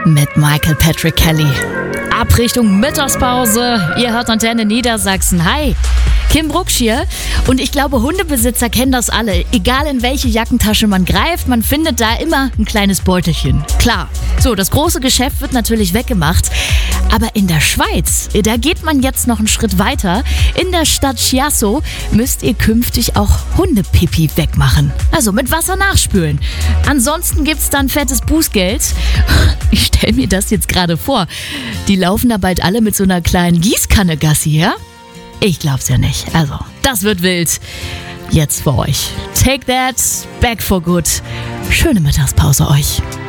mit Michael Patrick Kelly. Ab Richtung Mittagspause. Ihr hört Antenne Niedersachsen. Hi, Kim Brucksch hier. Und ich glaube, Hundebesitzer kennen das alle. Egal in welche Jackentasche man greift, man findet da immer ein kleines Beutelchen. Klar. So, das große Geschäft wird natürlich weggemacht. Aber in der Schweiz, da geht man jetzt noch einen Schritt weiter. In der Stadt Chiasso müsst ihr künftig auch Hundepipi wegmachen. Also mit Wasser nachspülen. Ansonsten gibt's dann fettes Bußgeld. Ich stelle mir das jetzt gerade vor. Die laufen da bald alle mit so einer kleinen Gießkanne Gassi, ja? Ich glaub's ja nicht. Also, das wird wild. Jetzt für euch. Take that, back for good. Schöne Mittagspause euch.